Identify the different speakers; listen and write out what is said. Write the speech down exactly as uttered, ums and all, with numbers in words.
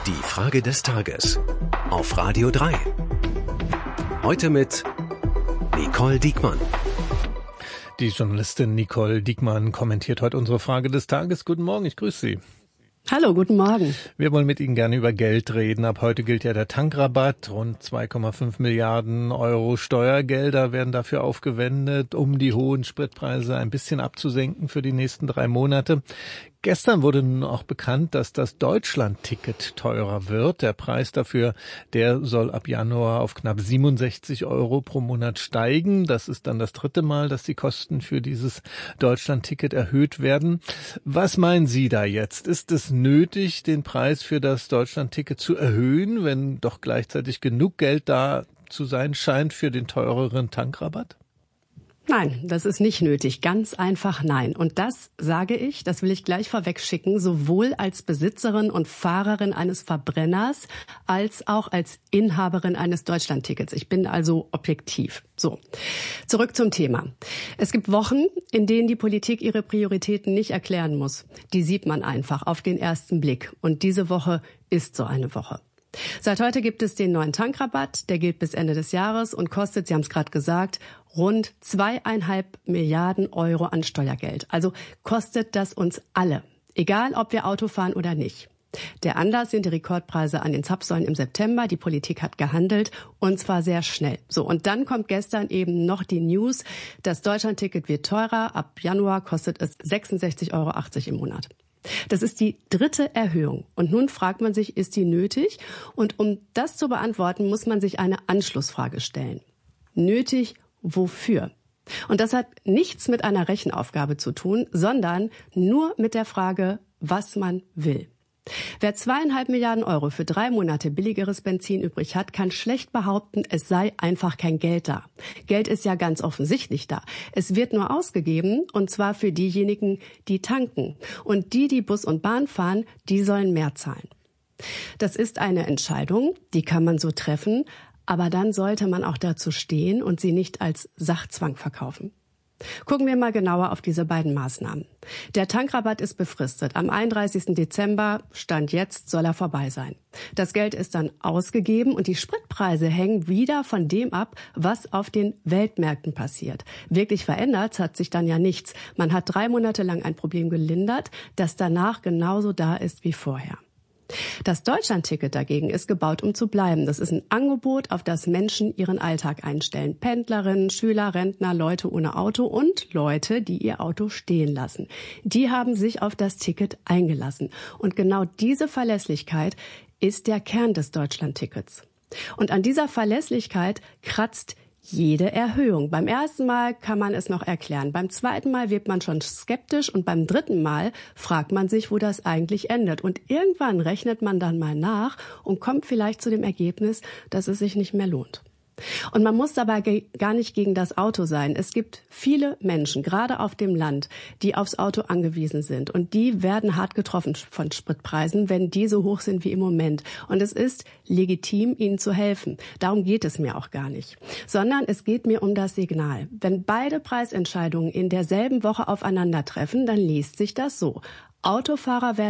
Speaker 1: Die Frage des Tages auf Radio drei. Heute mit Nicole Diekmann.
Speaker 2: Die Journalistin Nicole Diekmann kommentiert heute unsere Frage des Tages. Guten Morgen, ich grüße Sie.
Speaker 3: Hallo, guten Morgen.
Speaker 2: Wir wollen mit Ihnen gerne über Geld reden. Ab heute gilt ja der Tankrabatt. Rund zwei Komma fünf Milliarden Euro Steuergelder werden dafür aufgewendet, um die hohen Spritpreise ein bisschen abzusenken für die nächsten drei Monate. Gestern wurde nun auch bekannt, dass das Deutschland-Ticket teurer wird. Der Preis dafür, der soll ab Januar auf knapp siebenundsechzig Euro pro Monat steigen. Das ist dann das dritte Mal, dass die Kosten für dieses Deutschland-Ticket erhöht werden. Was meinen Sie da jetzt? Ist es nötig, den Preis für das Deutschland-Ticket zu erhöhen, wenn doch gleichzeitig genug Geld da zu sein scheint für den teureren Tankrabatt?
Speaker 3: Nein, das ist nicht nötig. Ganz einfach nein. Und das sage ich, das will ich gleich vorweg schicken, sowohl als Besitzerin und Fahrerin eines Verbrenners als auch als Inhaberin eines Deutschlandtickets. Ich bin also objektiv. So, zurück zum Thema. Es gibt Wochen, in denen die Politik ihre Prioritäten nicht erklären muss. Die sieht man einfach auf den ersten Blick. Und diese Woche ist so eine Woche. Seit heute gibt es den neuen Tankrabatt, der gilt bis Ende des Jahres und kostet, Sie haben es gerade gesagt, rund zweieinhalb Milliarden Euro an Steuergeld. Also kostet das uns alle, egal ob wir Auto fahren oder nicht. Der Anlass sind die Rekordpreise an den Zapfsäulen im September. Die Politik hat gehandelt und zwar sehr schnell. So, und dann kommt gestern eben noch die News, das Deutschlandticket wird teurer. Ab Januar kostet es sechsundsechzig Euro achtzig im Monat. Das ist die dritte Erhöhung. Und nun fragt man sich, ist die nötig? Und um das zu beantworten, muss man sich eine Anschlussfrage stellen. Nötig wofür? Und das hat nichts mit einer Rechenaufgabe zu tun, sondern nur mit der Frage, was man will. Wer zweieinhalb Milliarden Euro für drei Monate billigeres Benzin übrig hat, kann schlecht behaupten, es sei einfach kein Geld da. Geld ist ja ganz offensichtlich da. Es wird nur ausgegeben, und zwar für diejenigen, die tanken. Und die, die Bus und Bahn fahren, die sollen mehr zahlen. Das ist eine Entscheidung, die kann man so treffen, aber dann sollte man auch dazu stehen und sie nicht als Sachzwang verkaufen. Gucken wir mal genauer auf diese beiden Maßnahmen. Der Tankrabatt ist befristet. Am einunddreißigsten Dezember, Stand jetzt, soll er vorbei sein. Das Geld ist dann ausgegeben und die Spritpreise hängen wieder von dem ab, was auf den Weltmärkten passiert. Wirklich verändert hat sich dann ja nichts. Man hat drei Monate lang ein Problem gelindert, das danach genauso da ist wie vorher. Das Deutschlandticket dagegen ist gebaut, um zu bleiben. Das ist ein Angebot, auf das Menschen ihren Alltag einstellen. Pendlerinnen, Schüler, Rentner, Leute ohne Auto und Leute, die ihr Auto stehen lassen. Die haben sich auf das Ticket eingelassen. Und genau diese Verlässlichkeit ist der Kern des Deutschlandtickets. Und an dieser Verlässlichkeit kratzt jede Erhöhung. Beim ersten Mal kann man es noch erklären. Beim zweiten Mal wird man schon skeptisch und beim dritten Mal fragt man sich, wo das eigentlich endet. Und irgendwann rechnet man dann mal nach und kommt vielleicht zu dem Ergebnis, dass es sich nicht mehr lohnt. Und man muss dabei ge- gar nicht gegen das Auto sein. Es gibt viele Menschen, gerade auf dem Land, die aufs Auto angewiesen sind. Und die werden hart getroffen von Spritpreisen, wenn die so hoch sind wie im Moment. Und es ist legitim, ihnen zu helfen. Darum geht es mir auch gar nicht. Sondern es geht mir um das Signal. Wenn beide Preisentscheidungen in derselben Woche aufeinandertreffen, dann liest sich das so. Autofahrer werden